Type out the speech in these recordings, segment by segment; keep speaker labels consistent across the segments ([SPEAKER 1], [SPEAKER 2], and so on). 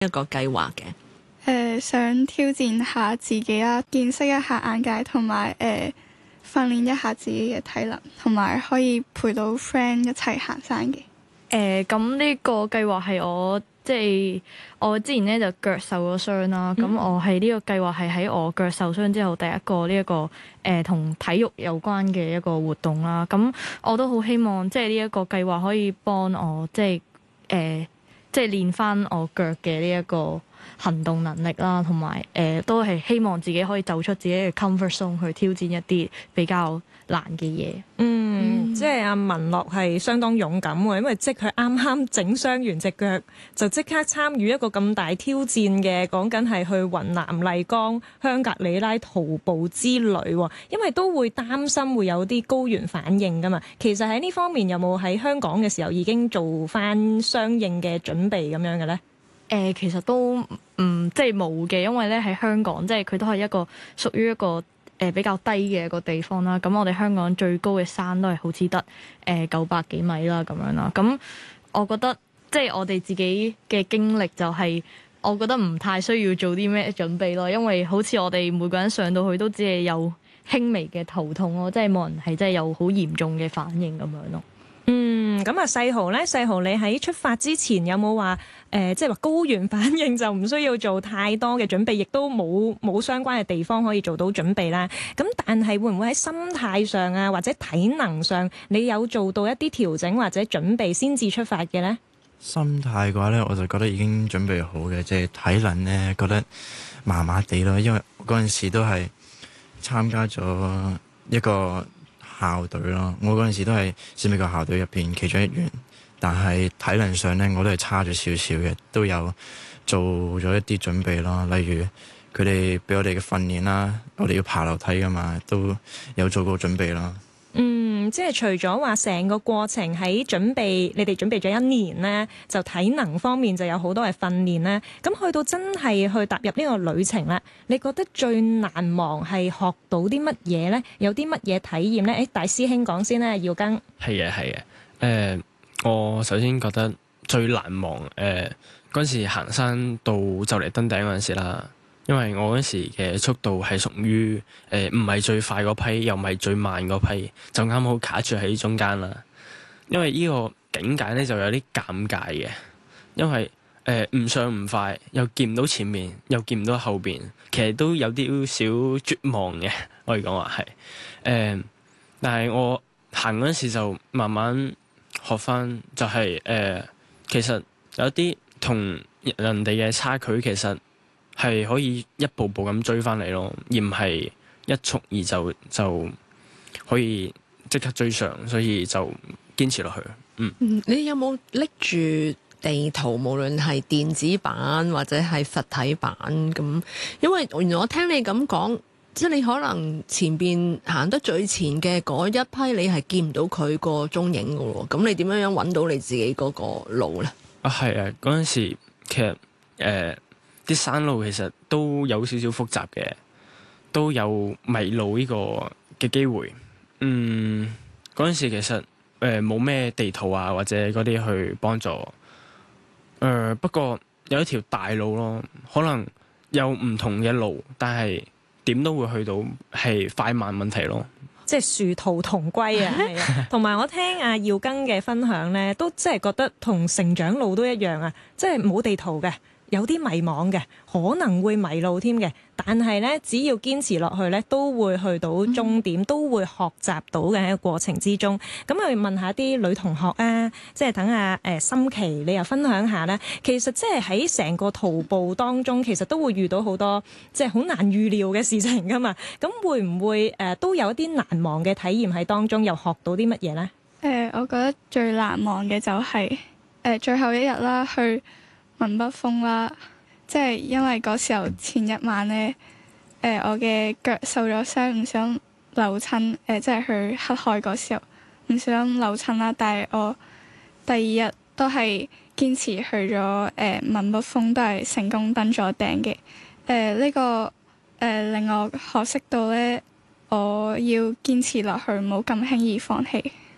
[SPEAKER 1] 一個計劃嘅？
[SPEAKER 2] 想挑戰下自己啦，見識一下眼界，同埋訓練一下自己嘅體能，同埋可以陪到 friend 一齊行山嘅。
[SPEAKER 3] 咁呢個計劃係我之前咧就腳受咗傷啦，咁我係呢個計劃係喺我腳受傷之後第一個呢一個同體育有關嘅一個活動啦。咁我都好希望呢一個計劃可以幫我即係練翻我腳嘅呢一個行動能力啦，同埋都係希望自己可以走出自己嘅 comfort zone 去挑戰一啲比較難嘅嘢。
[SPEAKER 4] 即係阿文樂係相當勇敢喎，因為即係佢啱啱整傷完隻腳，就即刻參與一個咁大挑戰嘅，講緊係去雲南麗江香格里拉徒步之旅喎，因為都會擔心會有啲高原反應噶嘛。其實喺呢方面有冇喺香港嘅時候已經做翻相應嘅準備咁樣嘅咧？
[SPEAKER 3] 其實都冇嘅，因為咧喺香港佢都係一個屬於一個比較低嘅一個地方啦。咁我哋香港最高嘅山都係好似得900幾米啦咁樣啦。咁我覺得我哋自己嘅經歷就係，我覺得唔太需要做啲咩準備咯，因為好似我哋每個人上到去都只係有輕微嘅頭痛咯，冇人係有好嚴重嘅反應咁樣咯。
[SPEAKER 4] 咁啊，世豪咧，世豪你喺出發之前有冇話即係話高原反應就唔需要做太多嘅準備，亦都冇相關嘅地方可以做到準備啦。咁但係會唔會喺心態上啊，或者體能上，你有做到一啲調整或者準備先至出發嘅呢？
[SPEAKER 5] 心態嘅話咧，我就覺得已經準備好嘅，即係體能咧覺得麻麻地咯，因為嗰陣時都係參加咗一個校隊咯，我嗰陣時都係閃美國校隊入邊其中一員，但係體能上咧我都係差咗少少嘅，都有做咗一啲準備咯，例如佢哋俾我哋嘅訓練啦，我哋要爬樓梯噶嘛，都有做過準備咯。
[SPEAKER 4] 即係除咗話成個過程喺準備，你哋準備咗1年咧，就體能方面就有好多嘅訓練咧。咁去到真係去踏入呢個旅程咧，你覺得最難忘係學到啲乜嘢咧？有啲乜嘢體驗咧？大師兄講先咧，耀庚。
[SPEAKER 6] 係嘅。我首先覺得最難忘嗰陣時行山到就嚟登頂嗰陣時啦。因為我嗰時嘅速度係屬於唔係最快嗰批，又唔係最慢嗰批，就啱好卡住喺中間啦。因為呢個境界咧就有啲尷尬嘅，因為唔上唔快，又見唔到前面，又見唔到後邊，其實都有啲少絕望嘅，可以講話係。但係我行嗰陣時就慢慢學翻，就係其實有啲同人哋嘅差距，其實係可以一步步咁追翻嚟咯，而唔係一蹴而就可以即刻追上，所以就堅持落去。
[SPEAKER 1] 你有冇拎住地圖，無論係電子版或者係實體版咁？因為原來我聽你咁講，即係你可能前邊行得最前嘅嗰一批，你係見唔到佢個蹤影㗎喎。咁你點樣揾到你自己嗰個路呢？
[SPEAKER 6] 係啊，嗰陣時其實啲山路其實都有少少複雜嘅，都有迷路呢個嘅機會。嗰陣時其實冇咩地圖啊，或者嗰啲去幫助。不過有一條大路咯，可能有唔同嘅路，但係點都會去到，係快慢問題咯。
[SPEAKER 4] 即係殊途同歸啊，係啊。同埋我聽阿耀庚嘅分享咧，都即係覺得同成長路都一樣啊，即係冇地圖嘅。有啲迷茫嘅，可能會迷路添嘅，但係咧，只要堅持落去咧，都會去到終點，都會學習到嘅喺個過程之中。咁我問下啲女同學啊，即係等阿心琪你又分享下咧。其實即係喺成個徒步當中，其實都會遇到好多即係好難預料嘅事情噶嘛。咁會唔會都有一啲難忘嘅體驗喺當中，又學到啲乜嘢咧？
[SPEAKER 2] 我覺得最難忘嘅就係最後一日啦，去文北峰啦，即係因為嗰時候前一晚咧，我嘅腳受咗傷，唔想扭親，即係去黑海嗰時候唔想扭親啦。但係我第2日都係堅持去咗文北峰，都係成功登咗頂嘅。呢個令我學識到咧，我要堅持落去，唔好咁輕易放棄。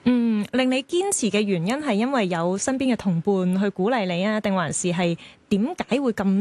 [SPEAKER 4] 令你堅持嘅原因係因為有身邊嘅同伴去鼓勵你啊，定還是係點解會咁